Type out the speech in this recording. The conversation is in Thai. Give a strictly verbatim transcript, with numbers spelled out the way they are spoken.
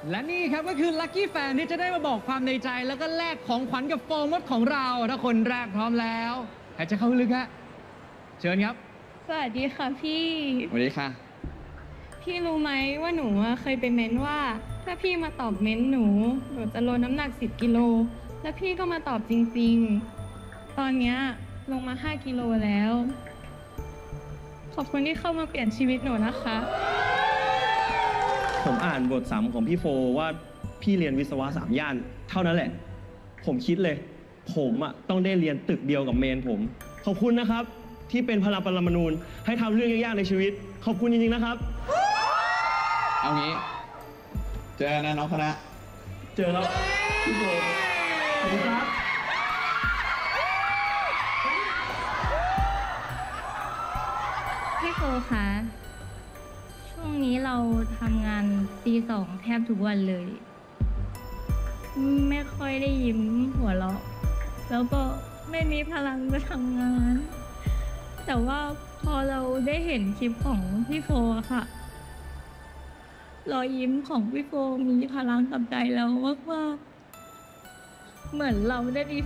และนี่ครับก็คือลัคกี้แฟนที่จะได้มาบอกความในใจแล้วก็แลกของขวัญกับโฟมดของเราถ้าคนแรกพร้อมแล้วใครจะเข้าลึกฮะเชิญครับสวัสดีค่ะพี่สวัสดีค่ะพี่รู้ไหมว่าหนูเคยไปเม้นว่าถ้าพี่มาตอบเม้นหนูหนูจะลดน้ำหนักสิบกิโลแล้วพี่ก็มาตอบจริงๆตอนนี้ลงมาห้ากิโลแล้วขอบคุณที่เข้ามาเปลี่ยนชีวิตหนูนะคะผมอ่านบทสัมของพี่โฟว่าพี่เรียนวิศวะสามย่านเท่านั้นแหละผมคิดเลยผมอ่ะต้องได้เรียนตึกเดียวกับเมนผมขอบคุณนะครับที่เป็นพลังปรมาณูให้ทำเรื่องยากๆในชีวิตขอบคุณจริงๆนะครับเอางี้เจอนะน้องคณะเจอแล้วพี่โฟขอบคุณครับพี่โฟคะช่วงนี้เราทำงานตีสองแทบทุกวันเลยไม่ค่อยได้ยิ้มหัวเราะแล้วก็ไม่มีพลังจะทำงานแต่ว่าพอเราได้เห็นคลิปของพี่โฟค่ะรอยยิ้มของพี่โฟมีพลังกับใจเรามากๆเหมือนเราได้มี